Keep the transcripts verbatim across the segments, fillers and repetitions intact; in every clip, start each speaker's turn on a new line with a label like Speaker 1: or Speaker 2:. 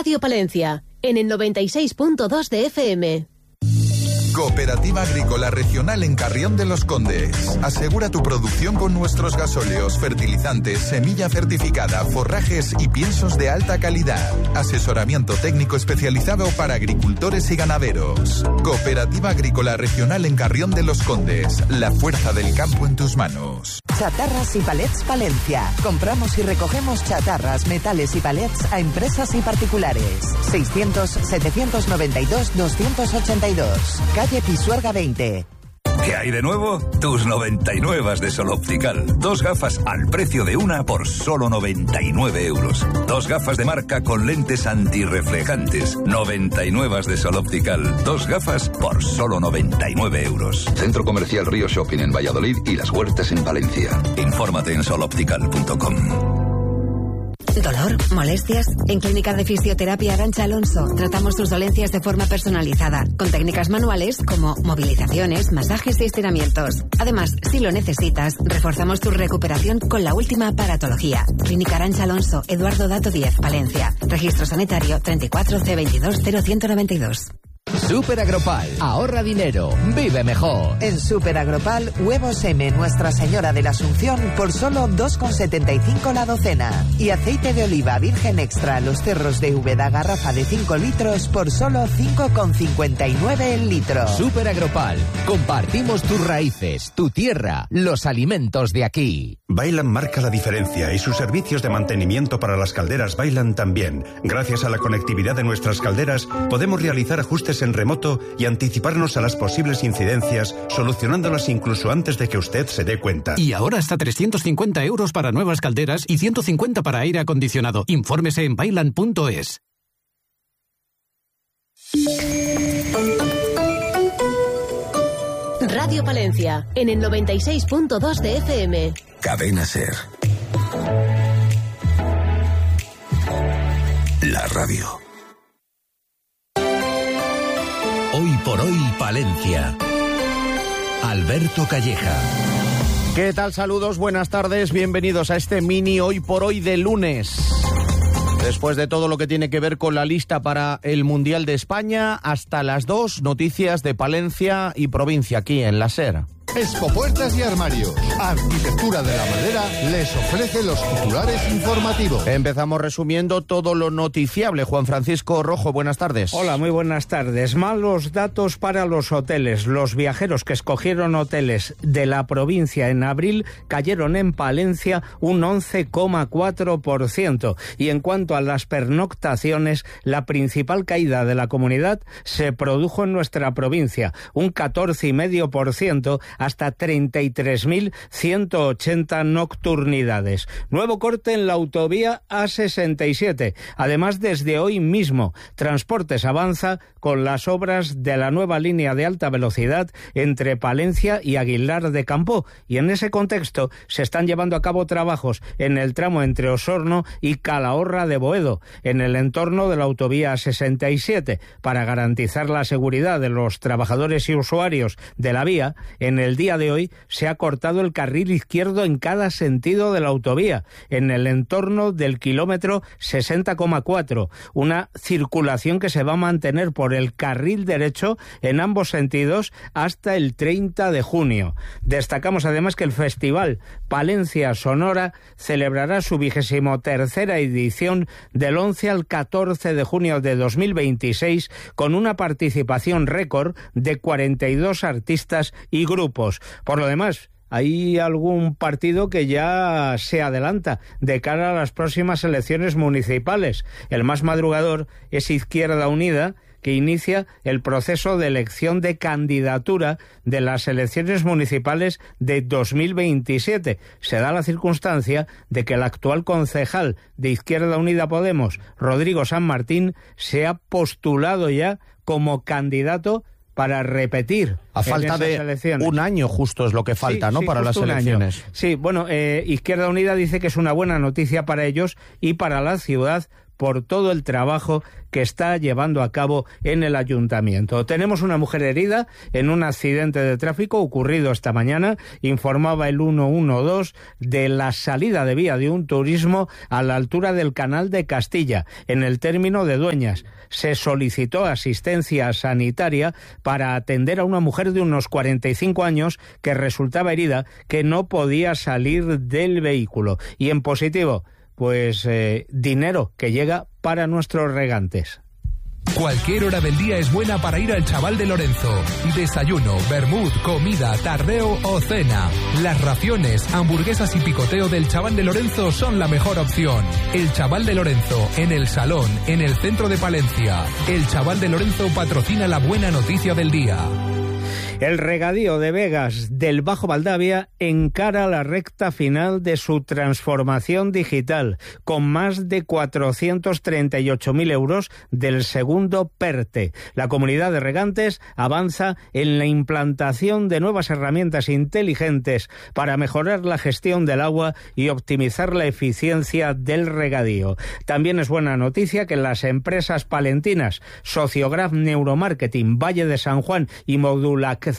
Speaker 1: Radio Palencia, en el noventa y seis punto dos de F M.
Speaker 2: Cooperativa Agrícola Regional en Carrión de los Condes. Asegura tu producción con nuestros gasóleos, fertilizantes, semilla certificada, forrajes y piensos de alta calidad. Asesoramiento técnico especializado para agricultores y ganaderos. Cooperativa Agrícola Regional en Carrión de los Condes. La fuerza del campo en tus manos.
Speaker 3: Chatarras y palets Palencia. Compramos y recogemos chatarras, metales y palets a empresas y particulares. seiscientos, setecientos noventa y dos, doscientos ochenta y dos. Calle Pisuerga veinte.
Speaker 4: ¿Qué hay de nuevo? Tus noventa y nueve de Sol Optical. Dos gafas al precio de una por solo noventa y nueve euros. Dos gafas de marca con lentes antirreflejantes. noventa y nueve de Sol Optical. Dos gafas por solo noventa y nueve euros.
Speaker 5: Centro Comercial Río Shopping en Valladolid y Las Huertas en Valencia.
Speaker 4: Infórmate en sol optical punto com.
Speaker 6: ¿Dolor? ¿Molestias? En Clínica de Fisioterapia Arantxa Alonso tratamos tus dolencias de forma personalizada, con técnicas manuales como movilizaciones, masajes y estiramientos. Además, si lo necesitas, reforzamos tu recuperación con la última aparatología. Clínica Arantxa Alonso, Eduardo Dato diez, Palencia. Registro sanitario treinta y cuatro C veintidós cero ciento noventa y dos.
Speaker 7: Super Agropal, ahorra dinero, vive mejor.
Speaker 3: En Super Agropal, huevos M Nuestra Señora de la Asunción por solo dos con setenta y cinco la docena. Y aceite de oliva virgen extra Los Cerros de Úbeda garrafa de cinco litros por solo cinco con cincuenta y nueve el litro.
Speaker 7: Super Agropal, compartimos tus raíces, tu tierra, los alimentos de aquí.
Speaker 8: Vaillant marca la diferencia y sus servicios de mantenimiento para las calderas Vaillant también. Gracias a la conectividad de nuestras calderas, podemos realizar ajustes en remoto y anticiparnos a las posibles incidencias, solucionándolas incluso antes de que usted se dé cuenta.
Speaker 9: Y ahora hasta trescientos cincuenta euros para nuevas calderas y ciento cincuenta para aire acondicionado. Infórmese en vaillant punto es.
Speaker 1: Radio Palencia, en el noventa y seis punto dos de F M.
Speaker 4: Cadena Ser. La radio.
Speaker 7: Hoy por hoy, Palencia. Alberto Calleja.
Speaker 10: ¿Qué tal? Saludos, buenas tardes, bienvenidos a este mini Hoy por Hoy de lunes. Después de todo lo que tiene que ver con la lista para el Mundial de España, hasta las dos, noticias de Palencia y provincia aquí en la SER.
Speaker 11: Expopuertas y Armarios, Arquitectura de la Madera, les ofrece los titulares informativos.
Speaker 10: Empezamos resumiendo todo lo noticiable. Juan Francisco Rojo, buenas tardes.
Speaker 12: Hola, muy buenas tardes. Malos datos para los hoteles. Los viajeros que escogieron hoteles de la provincia en abril cayeron en Palencia un once coma cuatro por ciento. Y en cuanto a las pernoctaciones, la principal caída de la comunidad se produjo en nuestra provincia, un catorce coma cinco por ciento, hasta treinta y tres mil ciento ochenta nocturnidades. Nuevo corte en la autovía A sesenta y siete. Además, desde hoy mismo, Transportes avanza con las obras de la nueva línea de alta velocidad entre Palencia y Aguilar de Campoo. Y en ese contexto se están llevando a cabo trabajos en el tramo entre Osorno y Calahorra de Boedo, en el entorno de la autovía A sesenta y siete, para garantizar la seguridad de los trabajadores y usuarios de la vía. En el día de hoy se ha cortado el carril izquierdo en cada sentido de la autovía, en el entorno del kilómetro sesenta coma cuatro, una circulación que se va a mantener por el carril derecho en ambos sentidos hasta el treinta de junio. Destacamos además que el Festival Palencia Sonora celebrará su vigésimo tercera edición del once al catorce de junio de dos mil veintiséis con una participación récord de cuarenta y dos artistas y grupos. Por lo demás, hay algún partido que ya se adelanta de cara a las próximas elecciones municipales. El más madrugador es Izquierda Unida, que inicia el proceso de elección de candidatura de las elecciones municipales de dos mil veintisiete. Se da la circunstancia de que el actual concejal de Izquierda Unida Podemos, Rodrigo San Martín, se ha postulado ya como candidato para repetir.
Speaker 10: A falta de
Speaker 12: elecciones.
Speaker 10: Un año justo es lo que falta, sí, ¿no? Sí, para las elecciones.
Speaker 12: Sí, bueno, eh, Izquierda Unida dice que es una buena noticia para ellos y para la ciudad por todo el trabajo que está llevando a cabo en el ayuntamiento. Tenemos una mujer herida en un accidente de tráfico ocurrido esta mañana. Informaba el ciento doce de la salida de vía de un turismo a la altura del Canal de Castilla, en el término de Dueñas. Se solicitó asistencia sanitaria para atender a una mujer de unos cuarenta y cinco años que resultaba herida, que no podía salir del vehículo. Y en positivo, pues eh, dinero que llega para nuestros regantes.
Speaker 13: Cualquier hora del día es buena para ir al Chaval de Lorenzo. Desayuno, vermut, comida, tardeo o cena. Las raciones, hamburguesas y picoteo del Chaval de Lorenzo son la mejor opción. El Chaval de Lorenzo, en el Salón, en el centro de Palencia. El Chaval de Lorenzo patrocina la buena noticia del día.
Speaker 12: El regadío de Vegas del Bajo Valdavia encara la recta final de su transformación digital, con más de cuatrocientos treinta y ocho mil euros del segundo PERTE. La comunidad de regantes avanza en la implantación de nuevas herramientas inteligentes para mejorar la gestión del agua y optimizar la eficiencia del regadío. También es buena noticia que las empresas palentinas Sociograph Neuromarketing, Valle de San Juan y Modulac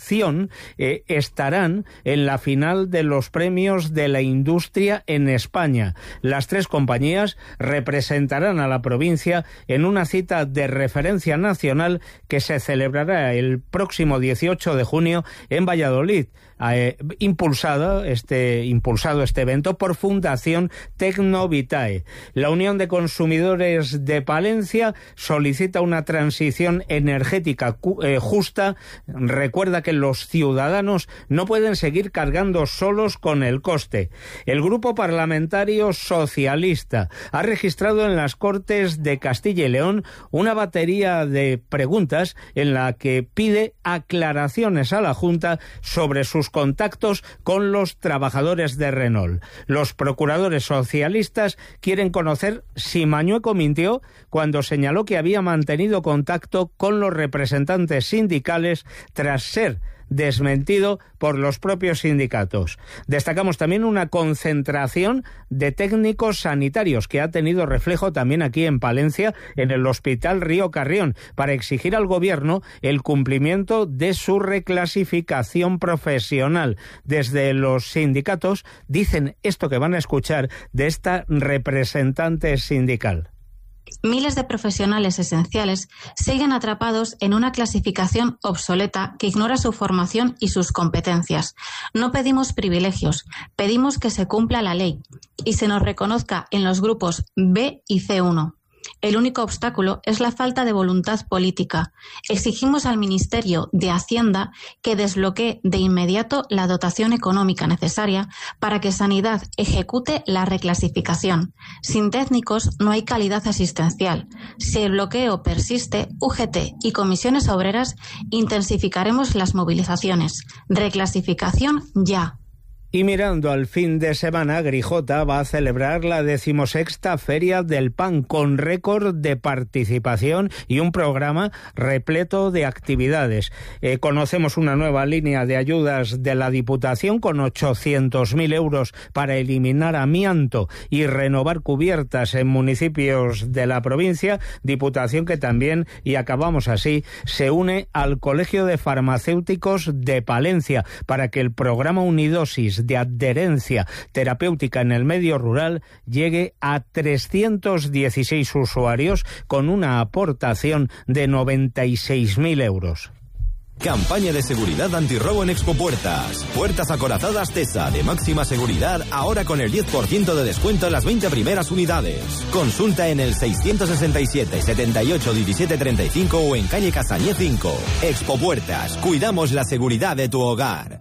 Speaker 12: Eh, estarán en la final de los premios de la industria en España. Las tres compañías representarán a la provincia en una cita de referencia nacional que se celebrará el próximo dieciocho de junio en Valladolid. Eh, impulsado este impulsado este evento por Fundación Tecnovitae. La Unión de Consumidores de Palencia solicita una transición energética eh, justa. Recuerda que los ciudadanos no pueden seguir cargando solos con el coste. El Grupo Parlamentario Socialista ha registrado en las Cortes de Castilla y León una batería de preguntas en la que pide aclaraciones a la Junta sobre sus contactos con los trabajadores de Renault. Los procuradores socialistas quieren conocer si Mañueco mintió cuando señaló que había mantenido contacto con los representantes sindicales tras ser desmentido por los propios sindicatos. Destacamos también una concentración de técnicos sanitarios que ha tenido reflejo también aquí en Palencia, en el Hospital Río Carrión, para exigir al gobierno el cumplimiento de su reclasificación profesional. Desde los sindicatos dicen esto que van a escuchar de esta representante sindical.
Speaker 14: Miles de profesionales esenciales siguen atrapados en una clasificación obsoleta que ignora su formación y sus competencias. No pedimos privilegios, pedimos que se cumpla la ley y se nos reconozca en los grupos B y C uno. El único obstáculo es la falta de voluntad política. Exigimos al Ministerio de Hacienda que desbloquee de inmediato la dotación económica necesaria para que Sanidad ejecute la reclasificación. Sin técnicos no hay calidad asistencial. Si el bloqueo persiste, U G T y comisiones obreras intensificaremos las movilizaciones. Reclasificación ya.
Speaker 12: Y mirando al fin de semana, Grijota va a celebrar la decimosexta Feria del Pan con récord de participación y un programa repleto de actividades. Eh, conocemos una nueva línea de ayudas de la Diputación con ochocientos mil euros para eliminar amianto y renovar cubiertas en municipios de la provincia. Diputación que también, y acabamos así, se une al Colegio de Farmacéuticos de Palencia para que el programa Unidosis de adherencia terapéutica en el medio rural llegue a trescientos dieciséis usuarios con una aportación de noventa y seis mil euros.
Speaker 15: Campaña de seguridad antirrobo en Expopuertas. Puertas acorazadas TESA de máxima seguridad, ahora con el diez por ciento de descuento en las veinte primeras unidades. Consulta en el seiscientos sesenta y siete, setenta y ocho, diecisiete treinta y cinco o en calle Casañé cinco. Expopuertas, cuidamos la seguridad de tu hogar.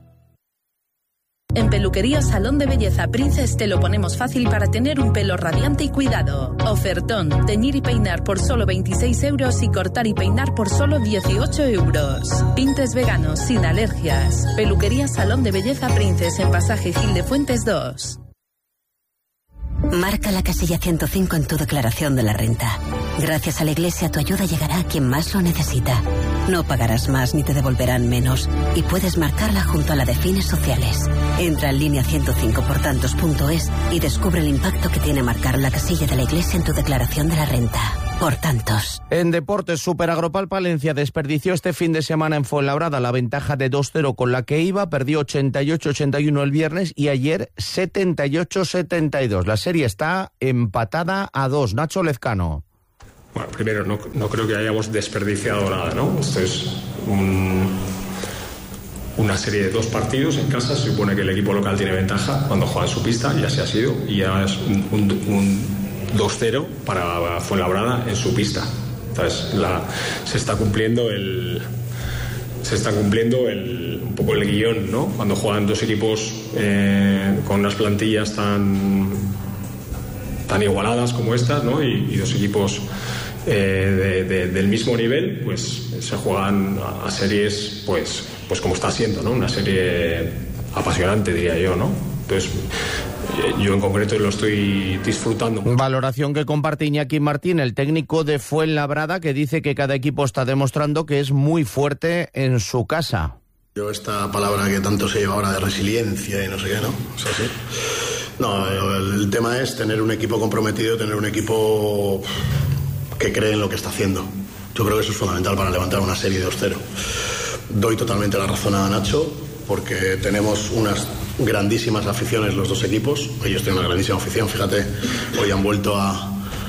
Speaker 16: En Peluquería Salón de Belleza Princes te lo ponemos fácil para tener un pelo radiante y cuidado. Ofertón, teñir y peinar por solo veintiséis euros y cortar y peinar por solo dieciocho euros. Tintes veganos sin alergias. Peluquería Salón de Belleza Princes en Pasaje Gil de Fuentes dos.
Speaker 17: Marca la casilla ciento cinco en tu declaración de la renta. Gracias a la Iglesia, tu ayuda llegará a quien más lo necesita. No pagarás más ni te devolverán menos. Y puedes marcarla junto a la de fines sociales. Entra en línea ciento cinco por tantos punto es y descubre el impacto que tiene marcar la casilla de la Iglesia en tu declaración de la renta. Por tantos.
Speaker 10: En deportes, Super Agropal Palencia desperdició este fin de semana en Fuenlabrada la ventaja de dos cero con la que iba, perdió ochenta y ocho a ochenta y uno el viernes y ayer setenta y ocho a setenta y dos. La serie está empatada a dos. Nacho Lezcano.
Speaker 18: Bueno, primero, no, no creo que hayamos desperdiciado nada, ¿no? Esto es un, una serie de dos partidos en casa. Se supone que el equipo local tiene ventaja cuando juega en su pista, y así ha sido, y ya es un, un, un dos cero para Fuenlabrada en su pista. Entonces la, se está cumpliendo el se está cumpliendo el, un poco el guión, ¿no? Cuando juegan dos equipos eh, con unas plantillas tan tan igualadas como estas, ¿no? Y, y dos equipos eh, de, de, del mismo nivel, pues se juegan a, a series, pues pues como está siendo, ¿no? Una serie apasionante, diría yo, ¿no? Entonces yo en concreto lo estoy disfrutando.
Speaker 10: Valoración que comparte Iñaki Martín, el técnico de Fuenlabrada, que dice que cada equipo está demostrando que es muy fuerte en su casa.
Speaker 19: Yo esta palabra que tanto se lleva ahora de resiliencia y no sé qué, ¿no? O sea, sí. No, el, el tema es tener un equipo comprometido, tener un equipo que cree en lo que está haciendo. Yo creo que eso es fundamental para levantar una serie de dos cero. Doy totalmente la razón a Nacho, porque tenemos unas grandísimas aficiones los dos equipos. Ellos tienen una grandísima afición, fíjate, hoy han vuelto a,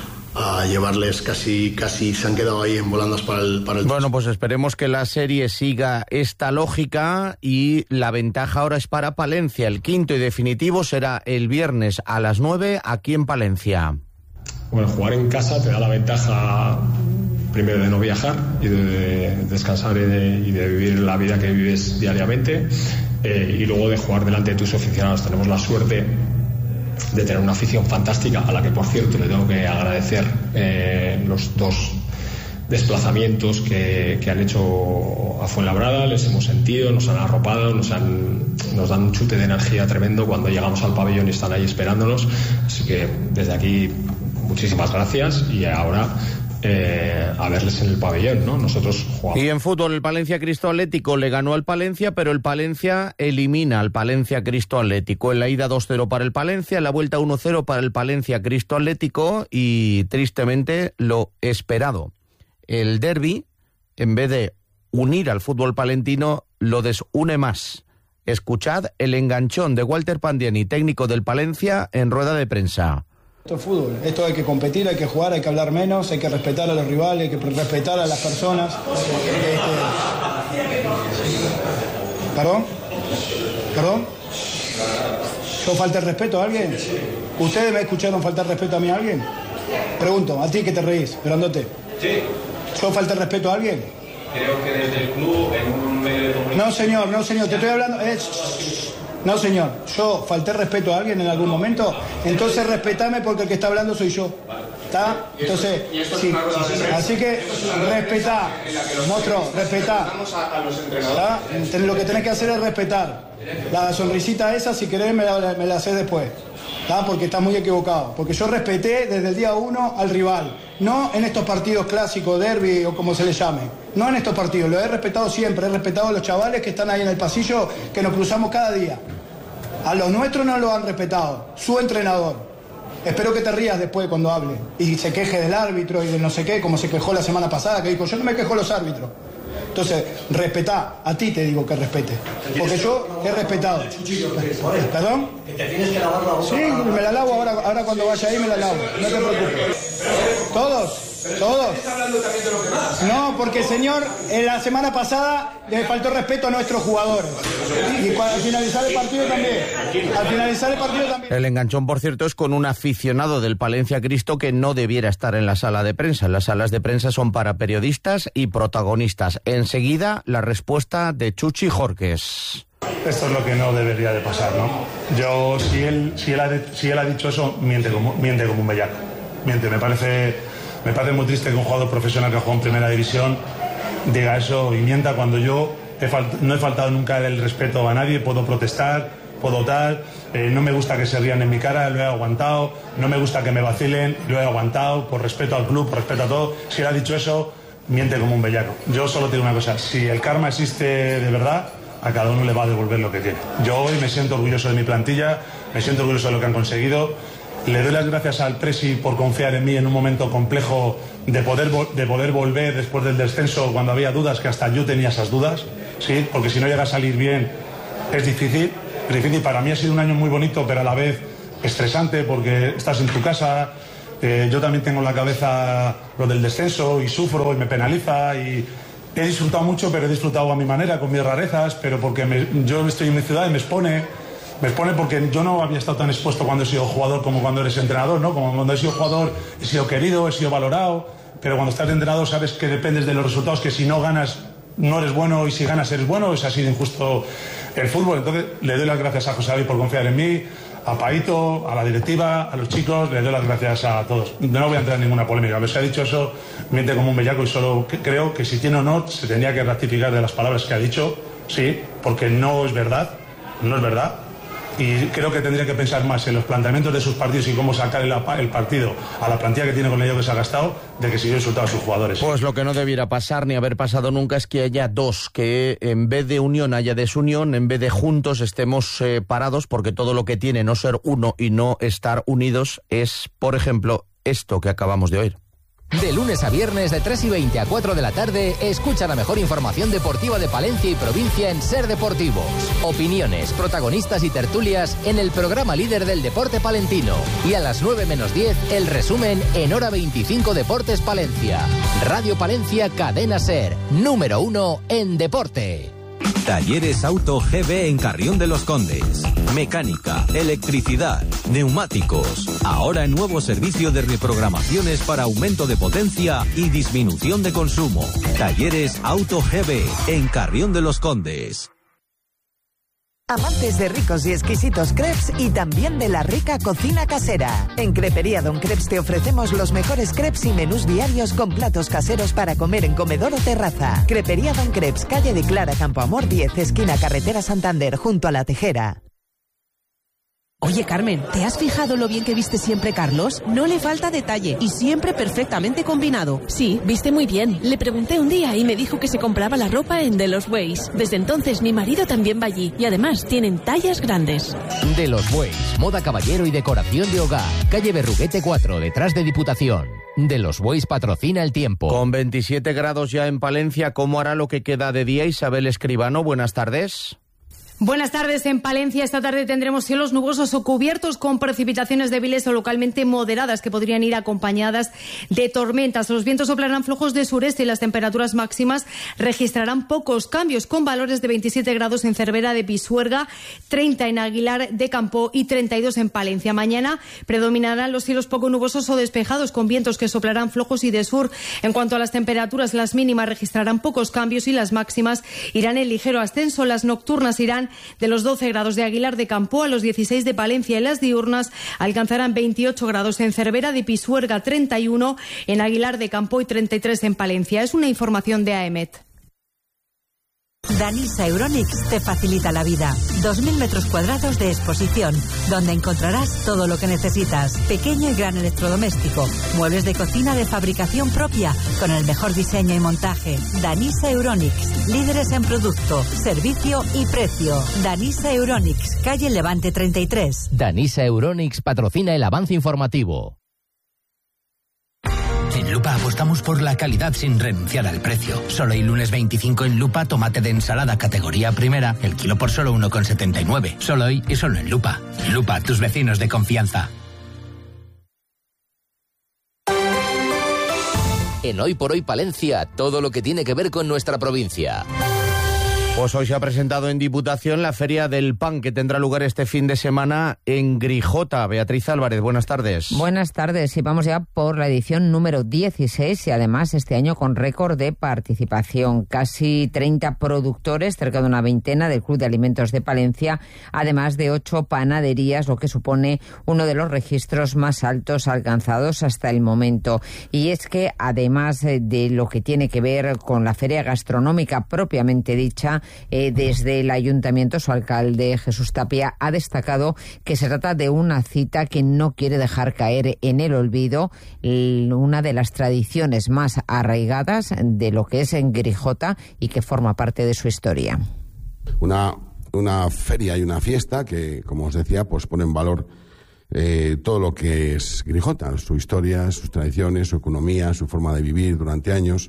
Speaker 19: a llevarles casi, casi se han quedado ahí en volandas para el, para el...
Speaker 10: Bueno, pues esperemos que la serie siga esta lógica y la ventaja ahora es para Palencia. El quinto y definitivo será el viernes a las nueve aquí en Palencia.
Speaker 18: Bueno, jugar en casa te da la ventaja primero de no viajar y de descansar y de, y de vivir la vida que vives diariamente, eh, y luego de jugar delante de tus aficionados. Tenemos la suerte de tener una afición fantástica, a la que por cierto le tengo que agradecer eh, los dos desplazamientos que, que han hecho a Fuenlabrada. Les hemos sentido, nos han arropado, nos, han, nos dan un chute de energía tremendo cuando llegamos al pabellón y están ahí esperándonos. Así que desde aquí muchísimas gracias, y ahora Eh, a verles en el pabellón, ¿no? Nosotros jugamos.
Speaker 10: Y en fútbol, el Palencia Cristo Atlético le ganó al Palencia, pero el Palencia elimina al Palencia Cristo Atlético. En la ida dos cero para el Palencia, en la vuelta uno cero para el Palencia Cristo Atlético, y tristemente lo esperado. El derbi, en vez de unir al fútbol palentino, lo desune más. Escuchad el enganchón de Walter Pandiani, técnico del Palencia, en rueda de prensa.
Speaker 20: Esto es fútbol, esto hay que competir, hay que jugar, hay que hablar menos, hay que respetar a los rivales, hay que respetar a las personas. Este... ¿Perdón? ¿Perdón? ¿Yo falté el respeto a alguien? ¿Ustedes me escucharon faltar respeto a mí a alguien? Pregunto, a ti que te reís, grandote.
Speaker 21: Sí.
Speaker 20: ¿Yo falté el respeto a alguien?
Speaker 21: Creo que desde el club, en un medio de comunicación...
Speaker 20: No, señor, no, señor, te estoy hablando... Eh, No, señor, yo falté respeto a alguien en algún momento, entonces respetame porque el que está hablando soy yo. ¿Está? Entonces, sí. Así que respetá, monstruo, respetá. ¿Está? Lo que tenés que hacer es respetar. La sonrisita esa, si querés, me la, me la haces después. ¿Está? Porque estás muy equivocado. Porque yo respeté desde el día uno al rival. No en estos partidos clásicos, derbi o como se le llame. No en estos partidos, lo he respetado siempre. He respetado a los chavales que están ahí en el pasillo, que nos cruzamos cada día. A los nuestros no lo han respetado. Su entrenador. Espero que te rías después cuando hable. Y se queje del árbitro y de no sé qué, como se quejó la semana pasada, que dijo, yo no me quejo de los árbitros. Entonces, respetá. A ti te digo que respete. Porque yo he respetado. ¿Perdón?
Speaker 21: Que te tienes que lavar la boca.
Speaker 20: Sí, me la lavo ahora, ahora cuando vaya ahí me la lavo. No te preocupes. ¿Todos? ¿Todos? No, porque el señor en la semana pasada le faltó respeto a nuestros jugadores. Y cuando, al finalizar el partido también. Al finalizar el partido también.
Speaker 10: El enganchón, por cierto, es con un aficionado del Palencia Cristo que no debiera estar en la sala de prensa. Las salas de prensa son para periodistas y protagonistas. Enseguida, la respuesta de Chuchi Jorques.
Speaker 22: Esto es lo que no debería de pasar, ¿no? Yo, si él, si él, ha, si él ha dicho eso, miente como, miente como un bellaco. Miente, me parece... Me parece muy triste que un jugador profesional que ha jugado en primera división diga eso y mienta cuando yo he falt- no he faltado nunca el respeto a nadie, puedo protestar, puedo tal, eh, no me gusta que se rían en mi cara, lo he aguantado, no me gusta que me vacilen, lo he aguantado, por respeto al club, por respeto a todo. Si él ha dicho eso, miente como un bellaco. Yo solo te digo una cosa, si el karma existe de verdad, a cada uno le va a devolver lo que tiene. Yo hoy me siento orgulloso de mi plantilla, me siento orgulloso de lo que han conseguido. Le doy las gracias al Presi por confiar en mí en un momento complejo de poder, de poder volver después del descenso cuando había dudas, que hasta yo tenía esas dudas, ¿sí? Porque si no llega a salir bien es difícil. Es difícil. Para mí ha sido un año muy bonito, pero a la vez estresante porque estás en tu casa. Eh, yo también tengo en la cabeza lo del descenso y sufro y me penaliza y he disfrutado mucho, pero he disfrutado a mi manera, con mis rarezas, pero porque me, yo estoy en mi ciudad y me expone... Me expone porque yo no había estado tan expuesto cuando he sido jugador como cuando eres entrenador, ¿no? Como cuando he sido jugador he sido querido, he sido valorado, pero cuando estás de entrenador sabes que dependes de los resultados, que si no ganas no eres bueno y si ganas eres bueno, es así de injusto el fútbol. Entonces le doy las gracias a José David por confiar en mí, a Paito, a la directiva, a los chicos, le doy las gracias a todos. No voy a entrar en ninguna polémica, pero si ha dicho eso, miente como un bellaco y solo creo que si tiene honor se tendría que rectificar de las palabras que ha dicho, sí, porque no es verdad, no es verdad. Y creo que tendría que pensar más en los planteamientos de sus partidos y cómo sacar el, el partido a la plantilla que tiene con el ello que se ha gastado, de que si yo he insultado a sus jugadores.
Speaker 10: Pues lo que no debiera pasar ni haber pasado nunca es que haya dos, que en vez de unión haya desunión, en vez de juntos estemos eh, parados, porque todo lo que tiene no ser uno y no estar unidos es, por ejemplo, esto que acabamos de oír.
Speaker 7: De lunes a viernes de tres y veinte a cuatro de la tarde, escucha la mejor información deportiva de Palencia y provincia en Ser Deportivos. Opiniones, protagonistas y tertulias en el programa líder del deporte palentino. Y a las nueve menos diez, el resumen en Hora veinticinco Deportes Palencia. Radio Palencia Cadena Ser, número uno en deporte.
Speaker 15: Talleres Auto G B en Carrión de los Condes. Mecánica, electricidad, neumáticos. Ahora en nuevo servicio de reprogramaciones para aumento de potencia y disminución de consumo. Talleres Auto G B en Carrión de los Condes.
Speaker 3: Amantes de ricos y exquisitos crepes y también de la rica cocina casera. En Crepería Don Crepes te ofrecemos los mejores crepes y menús diarios con platos caseros para comer en comedor o terraza. Crepería Don Crepes, calle de Clara Campoamor diez, esquina Carretera Santander, junto a La Tejera.
Speaker 2: Oye, Carmen, ¿te has fijado lo bien que viste siempre Carlos? No le falta detalle y siempre perfectamente combinado.
Speaker 5: Sí, viste muy bien. Le pregunté un día y me dijo que se compraba la ropa en De Los Bueys. Desde entonces mi marido también va allí y además tienen tallas grandes.
Speaker 7: De Los Bueys, moda caballero y decoración de hogar. Calle Berruguete cuatro, detrás de Diputación. De Los Bueys patrocina el tiempo.
Speaker 10: Con veintisiete grados ya en Palencia, ¿cómo hará lo que queda de día? Isabel Escribano, buenas tardes.
Speaker 23: Buenas tardes. En Palencia esta tarde tendremos cielos nubosos o cubiertos con precipitaciones débiles o localmente moderadas que podrían ir acompañadas de tormentas. Los vientos soplarán flojos de sureste y las temperaturas máximas registrarán pocos cambios, con valores de veintisiete grados en Cervera de Pisuerga, treinta en Aguilar de Campo y treinta y dos en Palencia. Mañana predominarán los cielos poco nubosos o despejados con vientos que soplarán flojos y de sur. En cuanto a las temperaturas, las mínimas registrarán pocos cambios y las máximas irán en ligero ascenso. Las nocturnas irán de los doce grados de Aguilar de Campo a los dieciséis de Palencia y las diurnas alcanzarán veintiocho grados en Cervera de Pisuerga, treinta y uno en Aguilar de Campo y treinta y tres en Palencia. Es una información de A E M E T.
Speaker 24: Danisa Euronics te facilita la vida. dos mil metros cuadrados de exposición, donde encontrarás todo lo que necesitas. Pequeño y gran electrodoméstico, muebles de cocina de fabricación propia, con el mejor diseño y montaje. Danisa Euronics, líderes en producto, servicio y precio. Danisa Euronics, calle Levante treinta y tres.
Speaker 7: Danisa Euronics patrocina el avance informativo.
Speaker 25: En Lupa apostamos por la calidad sin renunciar al precio. Solo el lunes veinticinco en Lupa, tomate de ensalada categoría primera, el kilo por solo uno con setenta y nueve. Solo hoy y solo en Lupa. Lupa, tus vecinos de confianza.
Speaker 7: En Hoy por Hoy Palencia, todo lo que tiene que ver con nuestra provincia.
Speaker 10: Pues hoy se ha presentado en Diputación la Feria del Pan, que tendrá lugar este fin de semana en Grijota. Beatriz Álvarez, buenas tardes.
Speaker 26: Buenas tardes, y vamos ya por la edición número dieciséis y además este año con récord de participación. Casi treinta productores, cerca de una veintena del Club de Alimentos de Palencia, además de ocho panaderías, lo que supone uno de los registros más altos alcanzados hasta el momento. Y es que además de lo que tiene que ver con la feria gastronómica propiamente dicha, eh, desde el ayuntamiento, su alcalde Jesús Tapia ha destacado que se trata de una cita que no quiere dejar caer en el olvido una de las tradiciones más arraigadas de lo que es en Grijota y que forma parte de su historia.
Speaker 1: Una, una feria y una fiesta que, como os decía, pues pone en valor eh, todo lo que es Grijota, su historia, sus tradiciones, su economía, su forma de vivir durante años,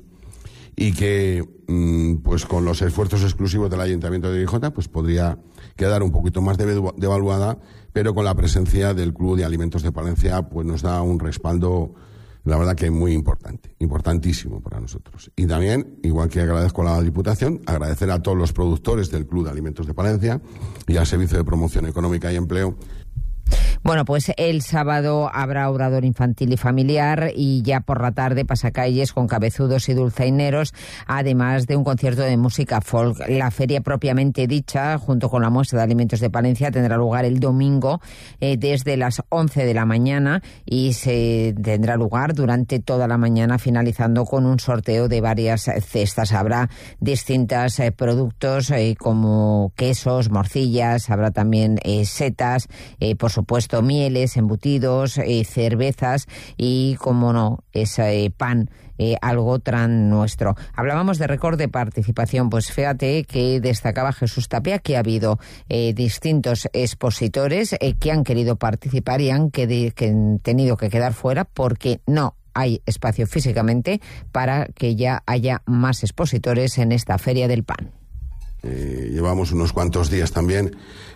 Speaker 1: y que mmm, pues con los esfuerzos exclusivos del Ayuntamiento de Grijota pues podría quedar un poquito más devaluada, pero con la presencia del Club de Alimentos de Palencia pues nos da un respaldo, la verdad que muy importante, importantísimo para nosotros. Y también, igual que agradezco a la Diputación, agradecer a todos los productores del Club de Alimentos de Palencia y al Servicio de Promoción Económica y Empleo.
Speaker 26: Bueno, pues el sábado habrá orador infantil y familiar y ya por la tarde pasacalles con cabezudos y dulzaineros, además de un concierto de música folk. La feria propiamente dicha, junto con la muestra de alimentos de Palencia, tendrá lugar el domingo eh, desde las once de la mañana y se tendrá lugar durante toda la mañana, finalizando con un sorteo de varias cestas. Habrá distintos eh, productos eh, como quesos, morcillas, habrá también eh, setas, eh, por supuesto mieles, embutidos, eh, cervezas y, como no, ese eh, pan, eh, algo tan nuestro. Hablábamos de récord de participación, pues fíjate que destacaba Jesús Tapia que ha habido eh, distintos expositores eh, que han querido participar y han, que, que han tenido que quedar fuera porque no hay espacio físicamente para que ya haya más expositores en esta Feria del Pan.
Speaker 1: Eh, llevamos unos cuantos días también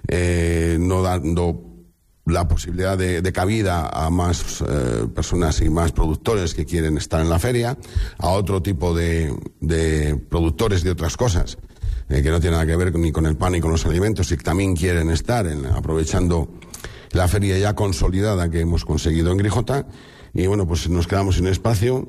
Speaker 1: eh, no dando la posibilidad de, de cabida a más eh, personas y más productores que quieren estar en la feria, a otro tipo de, de productores de otras cosas eh, que no tienen nada que ver ni con el pan ni con los alimentos y que también quieren estar en, aprovechando la feria ya consolidada que hemos conseguido en Grijota. Y bueno, pues nos quedamos sin espacio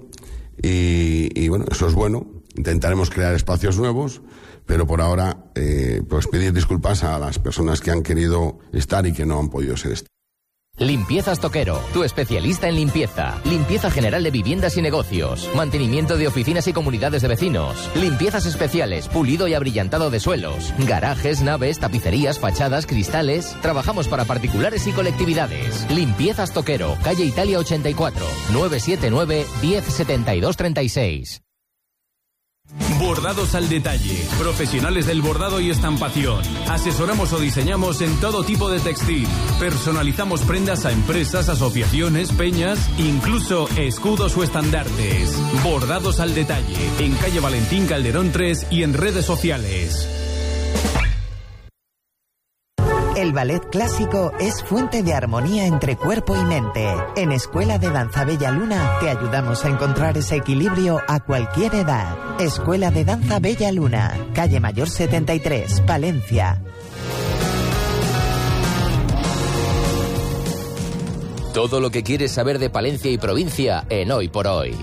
Speaker 1: y, y bueno, eso es bueno. Intentaremos crear espacios nuevos, pero por ahora eh, pues pedir disculpas a las personas que han querido estar y que no han podido ser estar.
Speaker 7: Limpiezas Toquero, tu especialista en limpieza. Limpieza general de viviendas y negocios. Mantenimiento de oficinas y comunidades de vecinos. Limpiezas especiales, pulido y abrillantado de suelos. Garajes, naves, tapicerías, fachadas, cristales. Trabajamos para particulares y colectividades. Limpiezas Toquero, calle Italia ochenta y cuatro, nueve siete nueve, diez setenta y dos treinta y seis.
Speaker 4: Bordados al detalle, profesionales del bordado y estampación. Asesoramos o diseñamos en todo tipo de textil. Personalizamos prendas a empresas, asociaciones, peñas, incluso escudos o estandartes. Bordados al detalle, en calle Valentín Calderón tres y en redes sociales.
Speaker 3: El ballet clásico es fuente de armonía entre cuerpo y mente. En Escuela de Danza Bella Luna te ayudamos a encontrar ese equilibrio a cualquier edad. Escuela de Danza Bella Luna, calle Mayor setenta y tres, Palencia.
Speaker 7: Todo lo que quieres saber de Palencia y provincia en Hoy por Hoy.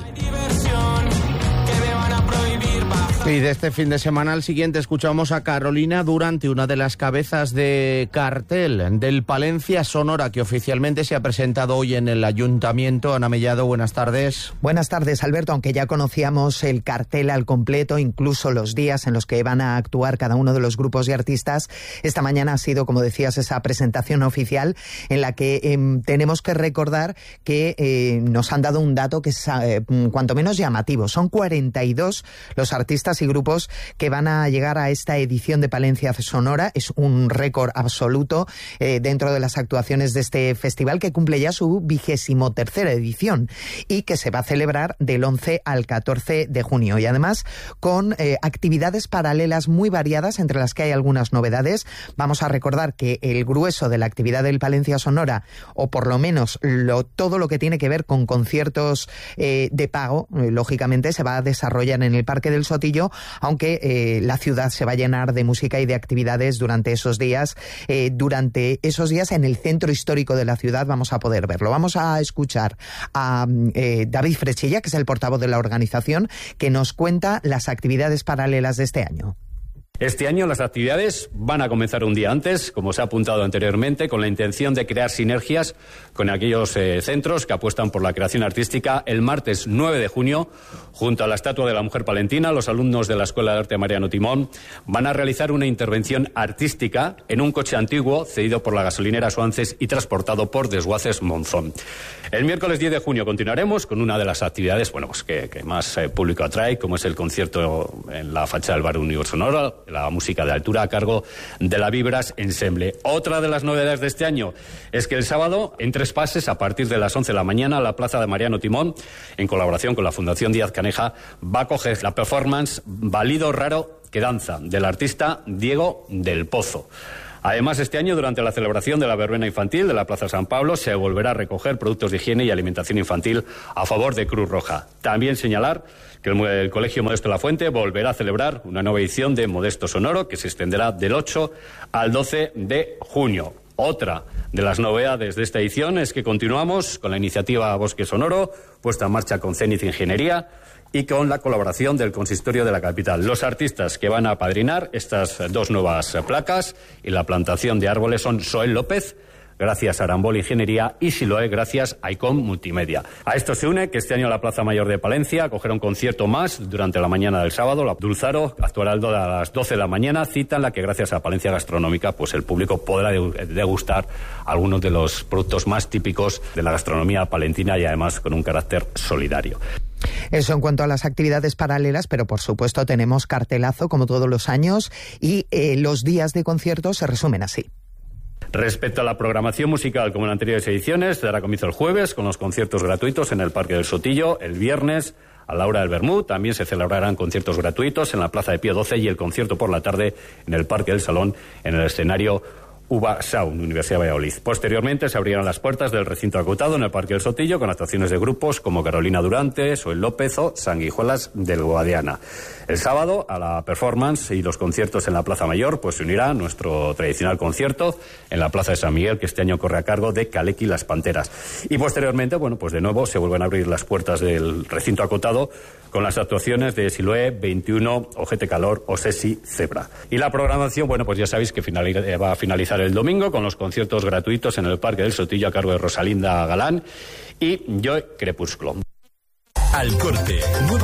Speaker 10: Y de este fin de semana al siguiente escuchamos a Carolina Durante, una de las cabezas de cartel del Palencia Sonora, que oficialmente se ha presentado hoy en el Ayuntamiento. Ana Mellado, buenas tardes.
Speaker 6: Buenas tardes, Alberto. Aunque ya conocíamos el cartel al completo, incluso los días en los que van a actuar cada uno de los grupos y artistas, esta mañana ha sido, como decías, esa presentación oficial en la que eh, tenemos que recordar que eh, nos han dado un dato que es eh, cuanto menos llamativo. Son cuarenta y dos los artistas y grupos que van a llegar a esta edición de Palencia Sonora. Es un récord absoluto eh, dentro de las actuaciones de este festival, que cumple ya su vigésimo tercera edición y que se va a celebrar del once al catorce de junio, y además con eh, actividades paralelas muy variadas, entre las que hay algunas novedades. Vamos a recordar que el grueso de la actividad del Palencia Sonora, o por lo menos lo, todo lo que tiene que ver con conciertos eh, de pago, eh, lógicamente se va a desarrollar en el Parque del Sotillo, aunque eh, la ciudad se va a llenar de música y de actividades durante esos días. Eh, durante esos días en el centro histórico de la ciudad vamos a poder verlo. Vamos a escuchar a eh, David Frechilla, que es el portavoz de la organización, que nos cuenta las actividades paralelas de este año.
Speaker 8: Este año las actividades van a comenzar un día antes, como se ha apuntado anteriormente, con la intención de crear sinergias con aquellos eh, centros que apuestan por la creación artística. El martes nueve de junio, junto a la estatua de la mujer palentina, los alumnos de la Escuela de Arte Mariano Timón van a realizar una intervención artística en un coche antiguo cedido por la gasolinera Suances y transportado por Desguaces Monzón. El miércoles diez de junio continuaremos con una de las actividades bueno, pues que, que más eh, público atrae, como es el concierto en la fachada del Bar Universo Sonoro, la música de altura a cargo de la Vibras Ensemble. Otra de las novedades de este año es que el sábado, en tres pases, a partir de las once de la mañana, la Plaza de Mariano Timón, en colaboración con la Fundación Díaz Caneja, va a coger la performance Valido Raro que danza, del artista Diego del Pozo. Además, este año, durante la celebración de la verbena infantil de la Plaza San Pablo, se volverá a recoger productos de higiene y alimentación infantil a favor de Cruz Roja. También señalar que el, el Colegio Modesto La Fuente volverá a celebrar una nueva edición de Modesto Sonoro, que se extenderá del ocho al doce de junio. Otra de las novedades de esta edición es que continuamos con la iniciativa Bosque Sonoro, puesta en marcha con Zenith Ingeniería, y con la colaboración del Consistorio de la capital. Los artistas que van a apadrinar estas dos nuevas placas y la plantación de árboles son Soel López, gracias a Arambol Ingeniería, y Siloé, gracias a Icom Multimedia. A esto se une que este año la Plaza Mayor de Palencia acogerá un concierto más durante la mañana del sábado. La Dulzaro actuará a las doce de la mañana, cita en la que gracias a Palencia Gastronómica pues el público podrá degustar algunos de los productos más típicos de la gastronomía palentina y además con un carácter solidario.
Speaker 6: Eso en cuanto a las actividades paralelas, pero por supuesto tenemos cartelazo como todos los años y eh, los días de conciertos se resumen así.
Speaker 8: Respecto a la programación musical, como en anteriores ediciones, dará comienzo el jueves con los conciertos gratuitos en el Parque del Sotillo. El viernes, a la hora del Bermú, también se celebrarán conciertos gratuitos en la Plaza de Pío doce y el concierto por la tarde en el Parque del Salón, en el escenario Uva Sound, Universidad de Valladolid. Posteriormente se abrirán las puertas del recinto acotado en el Parque del Sotillo con actuaciones de grupos como Carolina Durante, Soel López o Sanguijuelas del Guadiana. El sábado, a la performance y los conciertos en la Plaza Mayor, pues se unirá nuestro tradicional concierto en la Plaza de San Miguel, que este año corre a cargo de Caleki Las Panteras. Y posteriormente, bueno, pues de nuevo se vuelven a abrir las puertas del recinto acotado con las actuaciones de Siloé, veintiuno, Ojete Calor o Sesi Zebra. Y la programación, bueno, pues ya sabéis que va a finalizar el domingo con los conciertos gratuitos en el Parque del Sotillo a cargo de Rosalinda Galán y Joe Crepúsculo.
Speaker 15: Al Corte.